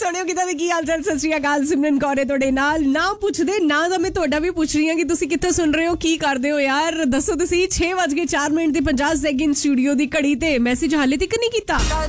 ਸੋਹਣਿਓ ਕਿਦਾਂ ਦੇ ਕੀ ਹਾਲ ਚਾਲ ਸਤਿ ਸ਼੍ਰੀ ਅਕਾਲ ਸਿਮਰਨ ਕੌਰ ਹੈ ਤੁਹਾਡੇ ਨਾਲ ਨਾ ਪੁੱਛਦੇ ਨਾ ਤਾਂ ਮੈਂ ਤੁਹਾਡਾ ਵੀ ਪੁੱਛ ਰਹੀ ਹਾਂ ਕਿ ਤੁਸੀਂ ਕਿੱਥੇ ਸੁਣ ਰਹੇ ਹੋ ਕੀ ਕਰਦੇ ਹੋ ਯਾਰ ਦੱਸੋ ਤੁਸੀਂ 6:04 ਦੀ 50 ਸੈਕਿੰਡ ਸਟੂਡੀਓ ਦੀ ਘੜੀ ਤੇ ਮੈਸੇਜ ਹਾਲੇ ਤੱਕ ਨਹੀਂ ਕੀਤਾ